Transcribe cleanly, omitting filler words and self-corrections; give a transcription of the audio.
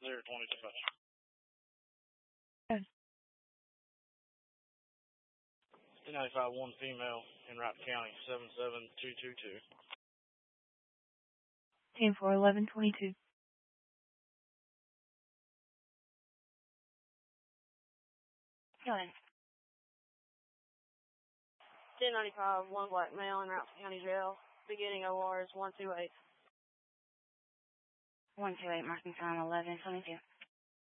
022. Good. 1095, one female in Wright County, 77222. 10-4-11-22. Go ahead. 1095, one black male in Route County Jail. Beginning OR is 128. 128, marking time 11-22.